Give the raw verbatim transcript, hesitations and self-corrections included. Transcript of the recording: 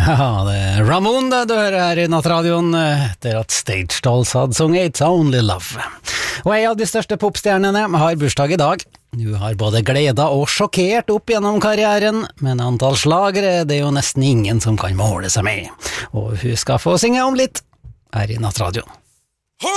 Ja, det er Ramon det du hører her i Nattradioen etter at Stage Dolls hadde sunget It's Only Love. Og en av de største popstjernene har bursdag i dag. Hun har både gleda og sjokkert opp gjennom karrieren, men antall slagere det er jo nesten ingen som kan måle seg med. Og hun skal få synge om litt her i Nattradioen.